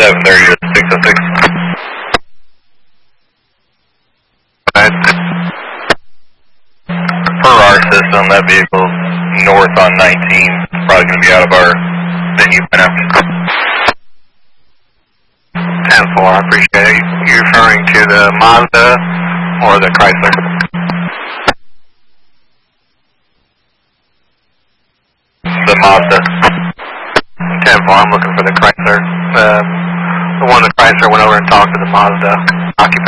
730 to 606. Right. Per our system, that vehicle's north on 19. It's probably going to be out of our venue by now. 10-4, I appreciate it. You referring to the Mazda or the Chrysler? The Mazda. 10-4, I'm looking for the Chrysler. The one the Chrysler went over and talked to the Mazda occupant.